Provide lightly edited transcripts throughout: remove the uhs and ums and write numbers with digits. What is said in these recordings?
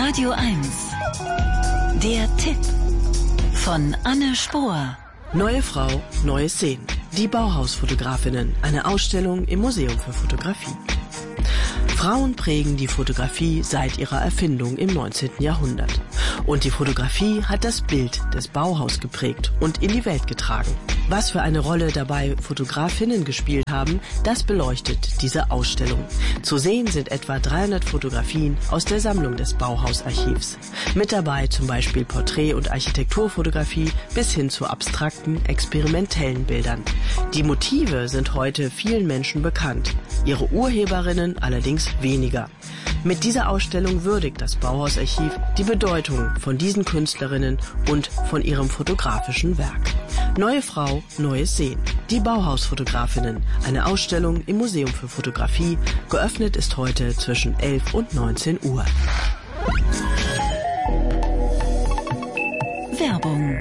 Radio 1. Der Tipp von Anne Spohr. Neue Frau, neues Sehen. Die Bauhausfotografinnen. Eine Ausstellung im Museum für Fotografie. Frauen prägen die Fotografie seit ihrer Erfindung im 19. Jahrhundert. Und die Fotografie hat das Bild des Bauhaus geprägt und in die Welt getragen. Was für eine Rolle dabei Fotografinnen gespielt haben, das beleuchtet diese Ausstellung. Zu sehen sind etwa 300 Fotografien aus der Sammlung des Bauhausarchivs. Mit dabei zum Beispiel Porträt- und Architekturfotografie bis hin zu abstrakten, experimentellen Bildern. Die Motive sind heute vielen Menschen bekannt, ihre Urheberinnen allerdings weniger. Mit dieser Ausstellung würdigt das Bauhausarchiv die Bedeutung von diesen Künstlerinnen und von ihrem fotografischen Werk. Neue Frau, neues Sehen. Die Bauhausfotografinnen. Eine Ausstellung im Museum für Fotografie. Geöffnet ist heute zwischen 11 und 19 Uhr. Werbung.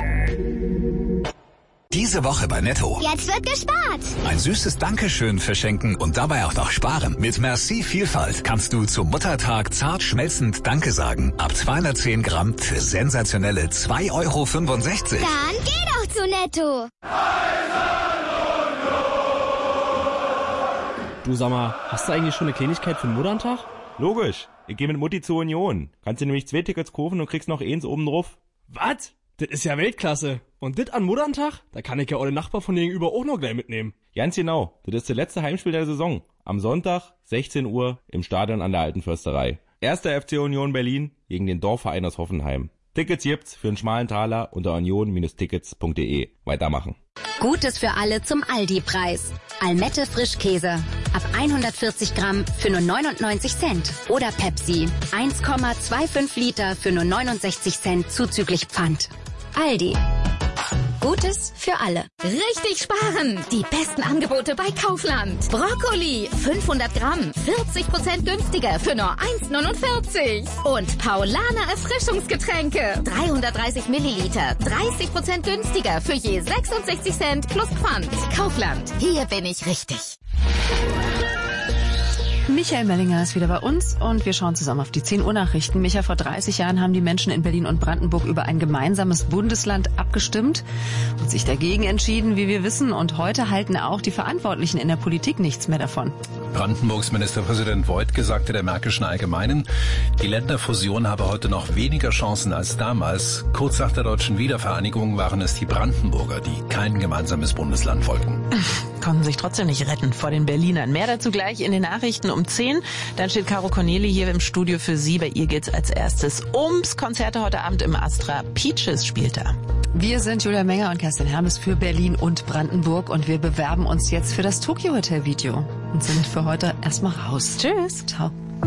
Diese Woche bei Netto. Jetzt wird gespart. Ein süßes Dankeschön verschenken und dabei auch noch sparen. Mit Merci Vielfalt kannst du zum Muttertag zart schmelzend Danke sagen. Ab 210 Gramm für sensationelle 2,65 €. Dann geh doch zu Netto. Du sag mal, hast du eigentlich schon eine Kleinigkeit für den Mutternstag? Logisch. Ich gehe mit Mutti zur Union. Kannst dir nämlich 2 Tickets kaufen und kriegst noch eins oben drauf. Was? Das ist ja Weltklasse. Und das an Mutterntag? Da kann ich ja auch den Nachbar von gegenüber auch noch gleich mitnehmen. Ganz genau. Das ist das letzte Heimspiel der Saison. Am Sonntag, 16 Uhr, im Stadion an der Alten Försterei. 1. FC Union Berlin gegen den Dorfverein aus Hoffenheim. Tickets gibt's für einen schmalen Taler unter union-tickets.de. Weitermachen. Gutes für alle zum Aldi-Preis. Almette Frischkäse. Ab 140 Gramm für nur 99 Cent. Oder Pepsi. 1,25 Liter für nur 69 Cent zuzüglich Pfand. Aldi. Gutes für alle. Richtig sparen! Die besten Angebote bei Kaufland. Brokkoli, 500 Gramm, 40% günstiger für nur 1,49. Und Paulaner Erfrischungsgetränke, 330 Milliliter, 30% günstiger für je 66 Cent plus Pfand. Kaufland, hier bin ich richtig. Michael Mellinger ist wieder bei uns und wir schauen zusammen auf die 10 Uhr Nachrichten. Micha, vor 30 Jahren haben die Menschen in Berlin und Brandenburg über ein gemeinsames Bundesland abgestimmt und sich dagegen entschieden, wie wir wissen. Und heute halten auch die Verantwortlichen in der Politik nichts mehr davon. Brandenburgs Ministerpräsident Woidke sagte der Märkischen Allgemeinen, die Länderfusion habe heute noch weniger Chancen als damals. Kurz nach der deutschen Wiedervereinigung waren es die Brandenburger, die kein gemeinsames Bundesland wollten. Konnten sich trotzdem nicht retten vor den Berlinern. Mehr dazu gleich in den Nachrichten um 10. Dann steht Caro Corneli hier im Studio für Sie. Bei ihr geht's als erstes ums Konzerte heute Abend im Astra. Peaches spielt da. Wir sind Julia Menger und Kerstin Hermes für Berlin und Brandenburg und wir bewerben uns jetzt für das Tokyo Hotel Video und sind für heute erstmal raus. Tschüss. Ciao.